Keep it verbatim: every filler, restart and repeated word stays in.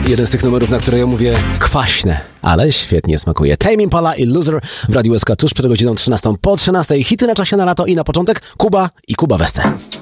Jeden z tych numerów, na które ja mówię kwaśne, ale świetnie smakuje. Tame Impala i Loser w Radiu S K tuż przed godziną trzynastą po trzynastej. Hity na czasie na lato i na początek Kuba i Kuba Weste.